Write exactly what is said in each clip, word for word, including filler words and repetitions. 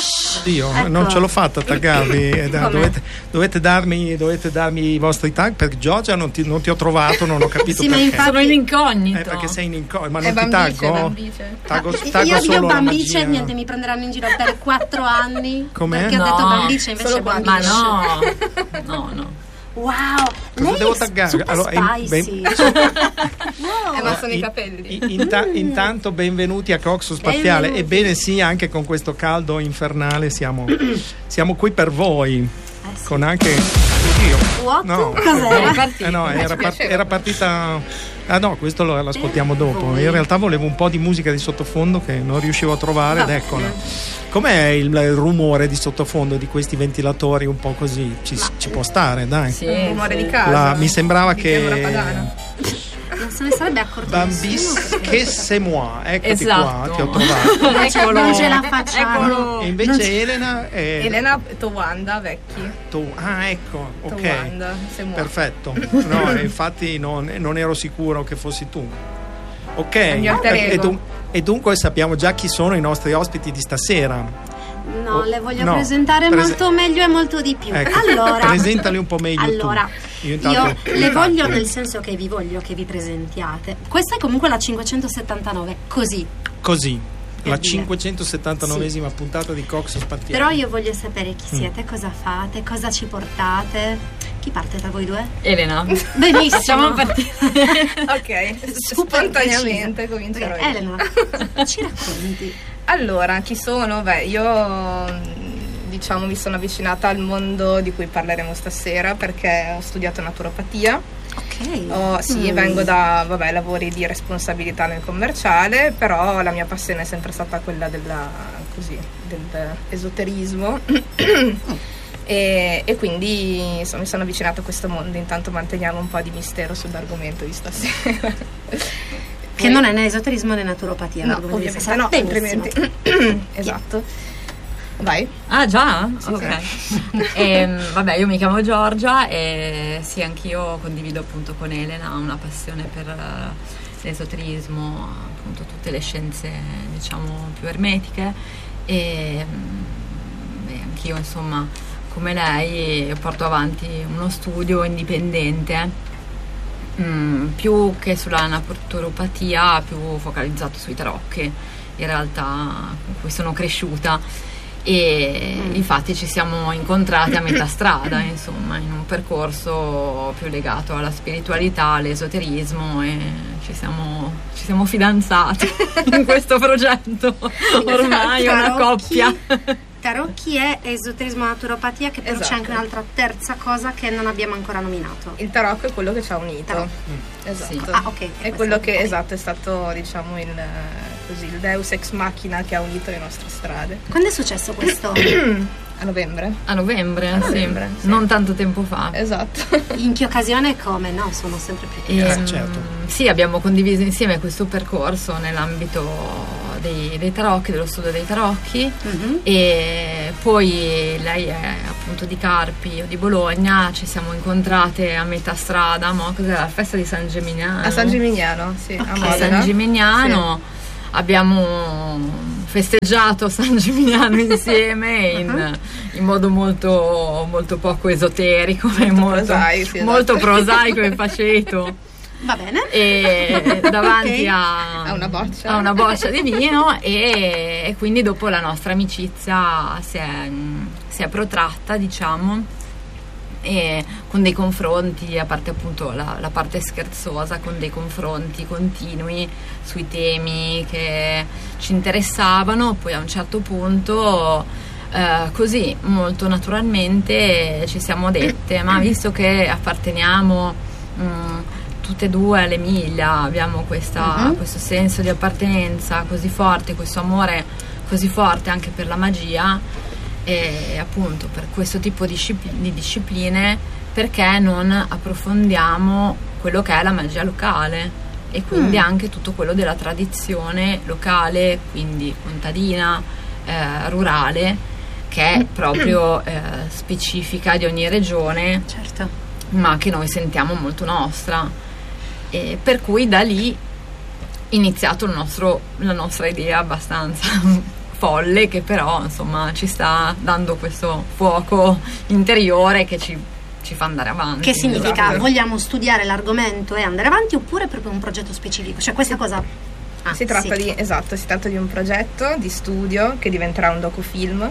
Dio, ecco. non ce l'ho fatta a taggarvi. Eh, dovete, dovete, darmi, dovete darmi i vostri tag, perché Giorgia non ti, non ti ho trovato, non ho capito sì, perché. Ma infatti... sono in incognito. Eh, perché sei in incognito, ma non è ti bambice, taggo? Bambice. Taggo, ah, taggo io solo io la bambice magia. niente, mi prenderanno in giro per quattro anni. Com'è? Perché No, ho detto bambice invece solo è qua. bambice. Ma no, no, no. Wow, Cosa lei devo è taggare? super Allora, in- spicy. ben- Wow. Eh, ma sono i In- capelli. in- inta- intanto benvenuti a Coxo Spaziale. Benvenuti. Ebbene sì, anche con questo caldo infernale siamo, siamo qui per voi. Eh sì. Con anche Oddio. What? No. Cos'era? Eh no, Eh, era, ci part- piaceva. era partita. Ah no, questo lo, l'ascoltiamo Per dopo. voi. In realtà volevo un po' di musica di sottofondo che non riuscivo a trovare ed Vabbè. eccola. Com'è il, il rumore di sottofondo di questi ventilatori un po' così? Ci, ci può stare, dai. Sì, Un rumore sì. di casa. La- mi sembrava di che Pievora Padana. Non se ne sarebbe accorto Bambis nessuno, perché- che c'est moi, eccoti Esatto. qua, ti ho trovato. Non ce- non ce la facciamo. Eccolo. E invece Elena è Elena Towanda Vecchi. tu. Ah, ecco, ok. Towanda, se muore. Perfetto. No, e infatti non, non ero sicuro che fossi tu. Ok. il mio alter E, ego. dun- e dunque sappiamo già chi sono i nostri ospiti di stasera. No, le voglio No, presentare prese- molto meglio e molto di più. Ecco, allora, presentali un po' meglio tu. Allora, Io io, intanto- le intanto- voglio nel senso che vi voglio che vi presentiate. Questa è comunque la cinquecentosettantanove, così. Così. La dire. cinquecentosettantanovesima puntata di Coxo Spaziale. Però io voglio sapere chi Mm. siete, cosa fate, cosa ci portate. Chi parte tra voi due? Elena. Benissimo. Facciamo partire. Ok, Super spontaneamente precisa. comincerò Ok, io. Elena, ci racconti. Allora, chi sono? Beh, io mh, diciamo mi sono avvicinata al mondo di cui parleremo stasera perché ho studiato naturopatia. Ok. Ho- sì, Mm. vengo da vabbè, lavori di responsabilità nel commerciale, però la mia passione è sempre stata quella della, così, dell'esoterismo. E, e quindi insomma, mi sono avvicinata a questo mondo. Intanto manteniamo un po' di mistero sull'argomento di stasera. Che non è né esoterismo né naturopatia. No, l'argomento di ovviamente stasera. no, Benissimo. altrimenti esatto. Vai. Ah già? Sì, Ok. Ehm, vabbè, io mi chiamo Giorgia e sì, anch'io condivido appunto con Elena una passione per eh, l'esoterismo, appunto tutte le scienze diciamo più ermetiche e mm, beh, anch'io insomma come lei porto avanti uno studio indipendente mm, più che sulla naturopatia, più focalizzato sui tarocchi in realtà con cui sono cresciuta. E infatti ci siamo incontrati a metà strada, insomma, in un percorso più legato alla spiritualità, all'esoterismo e ci siamo, ci siamo fidanzati in questo progetto. Ormai è una Tarocchi- coppia. Tarocchi è esoterismo naturopatia, che però c'è Esatto. anche un'altra terza cosa che non abbiamo ancora nominato. Il tarocco è quello che ci ha unito. Tarocco. Esatto. Sì. Ah, ok. È questo- quello che ok. esatto è stato diciamo il, così, il Deus ex machina che ha unito le nostre strade. Quando è successo questo? A novembre. A novembre, A novembre, sì. sì. Non tanto tempo fa. Esatto. In che occasione e come? No, sono sempre più E, Eh, certo. Sì, abbiamo condiviso insieme questo percorso nell'ambito dei, dei tarocchi, dello studio dei tarocchi. Mhm. E poi lei è appunto di Carpi, io di Bologna, ci siamo incontrate a metà strada, mo cos'era la festa di San Gimignano? A San Gimignano, sì, a a Modena. San Gimignano abbiamo festeggiato San Gimignano insieme in, in modo molto, molto poco esoterico e Molto molto, prosaico, sì, esatto. molto prosaico e faceto. Va bene. E davanti Ok. a, A una boccia. a una boccia di vino e, e quindi dopo la nostra amicizia si è, si è protratta, diciamo, e con dei confronti, a parte appunto la, la parte scherzosa, con dei confronti continui sui temi che ci interessavano. Poi a un certo punto eh, così molto naturalmente ci siamo dette: ma visto che apparteniamo mh, tutte e due all'Emilia, abbiamo questa, Mhm. questo senso di appartenenza così forte, questo amore così forte anche per la magia, e appunto per questo tipo di, discipl- di discipline, perché non approfondiamo quello che è la magia locale e quindi Mm. anche tutto quello della tradizione locale, quindi contadina, eh, rurale, che è proprio eh, specifica di ogni regione, Certo. ma che noi sentiamo molto nostra. E per cui da lì è iniziato il nostro, la nostra idea abbastanza folle, che però insomma ci sta dando questo fuoco interiore che ci, ci fa andare avanti. Che significa? Esatto. Vogliamo studiare l'argomento e andare avanti, oppure proprio un progetto specifico? Cioè questa cosa... Ah, si tratta sì. di esatto, si tratta di un progetto di studio che diventerà un docufilm.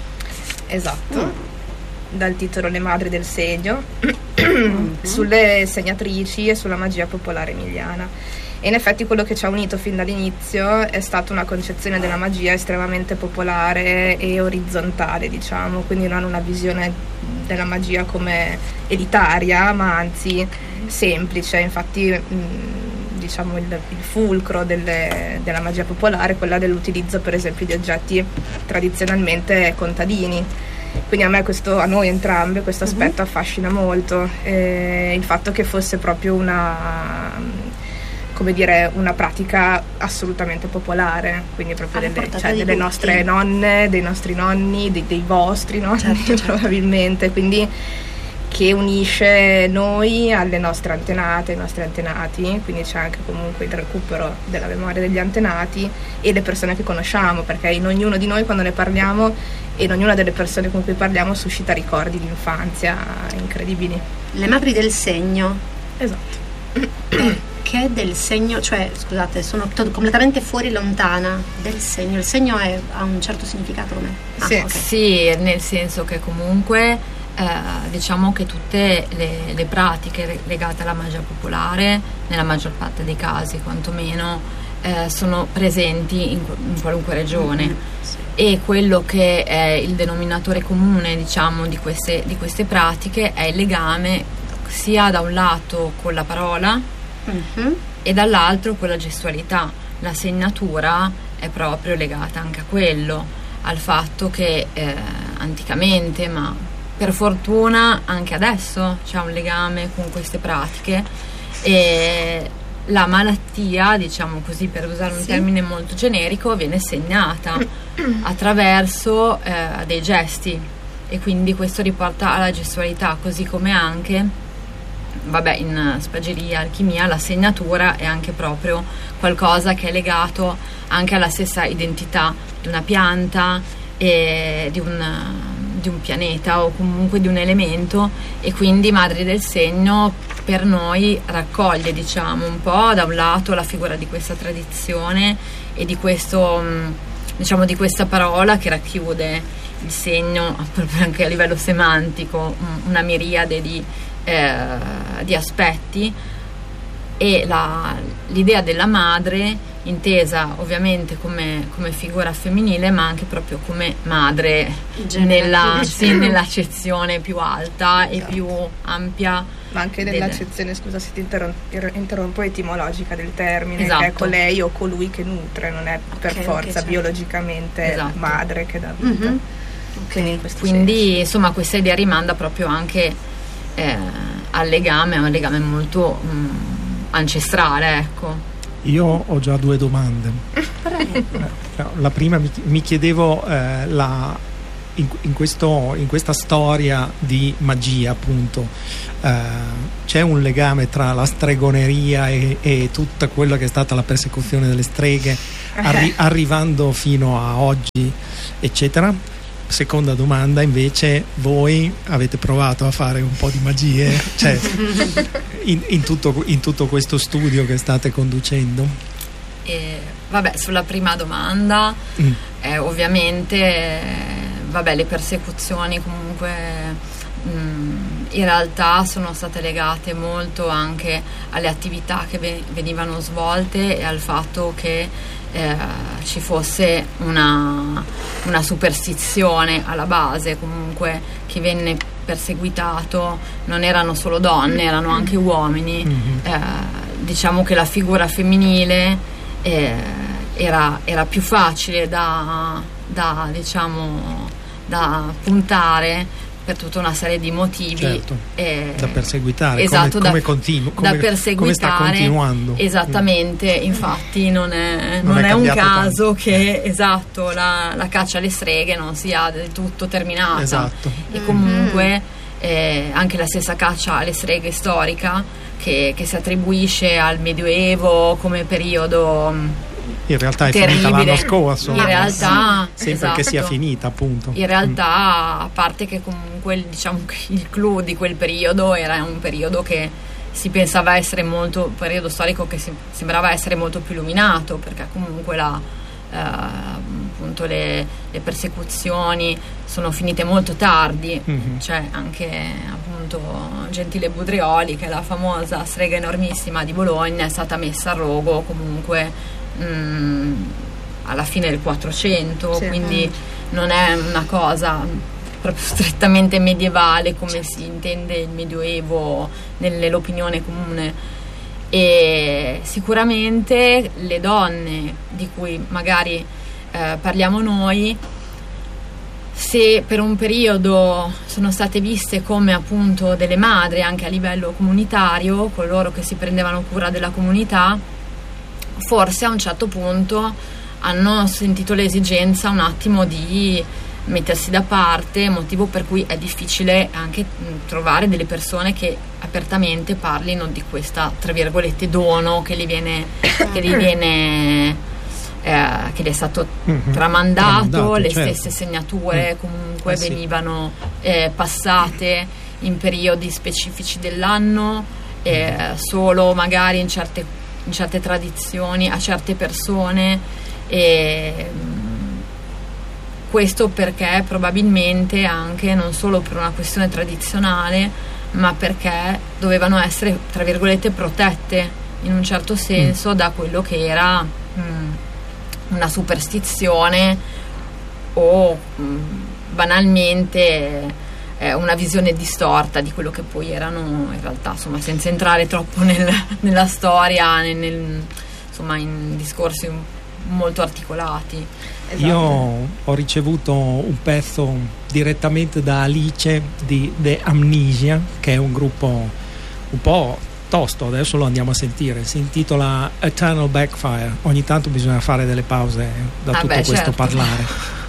Esatto. Mm. Dal titolo Le madri del segno, mm-hmm. sulle segnatrici e sulla magia popolare emiliana. E in effetti quello che ci ha unito fin dall'inizio è stata una concezione della magia estremamente popolare e orizzontale, diciamo, quindi non una visione della magia come elitaria, ma anzi semplice. Infatti mh, diciamo il, il fulcro delle, della magia popolare è quella dell'utilizzo per esempio di oggetti tradizionalmente contadini. Quindi a me questo, a noi entrambe questo aspetto uh-huh. affascina molto, eh, il fatto che fosse proprio una, come dire, una pratica assolutamente popolare, quindi proprio delle, cioè, delle nostre nonne, dei nostri nonni, dei, dei vostri nonni, certo, certo. probabilmente, quindi che unisce noi alle nostre antenate, ai nostri antenati, quindi c'è anche comunque il recupero della memoria degli antenati e le persone che conosciamo, perché in ognuno di noi quando ne parliamo e in ognuna delle persone con cui parliamo suscita ricordi di infanzia incredibili. Le madri del segno. Esatto. Che del segno, cioè scusate, sono to- completamente fuori lontana del segno. Il segno è, ha un certo significato come? Ah, sì. Okay. Sì, nel senso che comunque Eh, diciamo che tutte le, le pratiche legate alla magia popolare, nella maggior parte dei casi quantomeno, eh, sono presenti in, in qualunque regione, mm-hmm. sì. E quello che è il denominatore comune, diciamo, di queste, di queste pratiche è il legame sia da un lato con la parola mm-hmm. e dall'altro con la gestualità. La segnatura è proprio legata anche a quello, al fatto che eh, anticamente, ma per fortuna anche adesso c'è un legame con queste pratiche, e la malattia, diciamo così per usare un sì. termine molto generico, viene segnata attraverso eh, dei gesti, e quindi questo riporta alla gestualità, così come anche, vabbè, in spageria, alchimia, la segnatura è anche proprio qualcosa che è legato anche alla stessa identità di una pianta e di un di un pianeta o comunque di un elemento, e quindi Madri del Segno per noi raccoglie, diciamo, un po' da un lato la figura di questa tradizione e di questo, diciamo, di questa parola che racchiude il segno proprio anche a livello semantico, una miriade di, eh, di aspetti, e la, l'idea della madre intesa ovviamente come, come figura femminile, ma anche proprio come madre nella, sì, nell'accezione più alta e più ampia, ma anche nell'accezione, scusa se ti interrompo, interrompo etimologica del termine, esatto. che è colei o colui che nutre, non è per okay, forza okay, biologicamente esatto. madre che dà vita. Mm-hmm. Quindi, in quindi insomma questa idea rimanda proprio anche eh, al legame, a un legame molto mh, ancestrale, ecco. Io ho già due domande. La prima, mi, mi chiedevo eh, la, in, in, questo, in questa storia di magia, appunto, eh, c'è un legame tra la stregoneria e, e tutta quella che è stata la persecuzione delle streghe, arri- arrivando fino a oggi, eccetera? Seconda domanda, invece, voi avete provato a fare un po' di magie, cioè in, in, tutto, in tutto questo studio che state conducendo? E, vabbè, sulla prima domanda, mm. eh, ovviamente, eh, vabbè, le persecuzioni comunque mh, in realtà sono state legate molto anche alle attività che ve- venivano svolte e al fatto che Eh, ci fosse una, una superstizione alla base. Comunque chi venne perseguitato non erano solo donne, erano anche uomini. Mm-hmm. eh, diciamo che la figura femminile eh, era, era più facile da, da diciamo da puntare per tutta una serie di motivi, certo, eh, da perseguitare, esatto, come, come, da, continu- come, da perseguitare, come sta continuando. Esattamente, infatti non è, non non è, è un caso tanto. che esatto la, la caccia alle streghe non sia del tutto terminata, esatto. E comunque eh, anche la stessa caccia alle streghe storica che, che si attribuisce al Medioevo come periodo in realtà è terribile. finita l'anno scorso. In realtà, sempre esatto. che sia finita, appunto. In realtà, a parte che comunque diciamo che il clou di quel periodo era un periodo che si pensava essere molto, un periodo storico che si, sembrava essere molto più illuminato, perché comunque la, eh, appunto le, le persecuzioni sono finite molto tardi. Mm-hmm. Cioè anche appunto Gentile Budrioli, che è la famosa strega enormissima di Bologna, è stata messa a rogo comunque mh, alla fine del quattrocento, sì. Quindi non è una cosa proprio strettamente medievale come si intende il Medioevo nell'opinione comune. E sicuramente le donne di cui magari eh, parliamo noi, se per un periodo sono state viste come appunto delle madri anche a livello comunitario, coloro che si prendevano cura della comunità, forse a un certo punto hanno sentito l'esigenza un attimo di mettersi da parte, motivo per cui è difficile anche trovare delle persone che apertamente parlino di questa, tra virgolette, dono che gli viene che gli viene eh, che gli è stato mm-hmm. tramandato, tramandato, le certo. stesse segnature comunque eh sì. venivano eh, passate in periodi specifici dell'anno, eh, solo magari in certe, in certe tradizioni a certe persone, e questo perché probabilmente anche non solo per una questione tradizionale, ma perché dovevano essere, tra virgolette, protette in un certo senso mm. da quello che era mh, una superstizione o mh, banalmente eh, una visione distorta di quello che poi erano in realtà, insomma, senza entrare troppo nel, nella storia, nel, nel, insomma, in discorsi molto articolati. Esatto. Io ho ricevuto un pezzo direttamente da Alice di The Amnesia, che è un gruppo un po' tosto, adesso lo andiamo a sentire, si intitola Eternal Backfire. Ogni tanto bisogna fare delle pause da ah tutto beh, questo certo. parlare.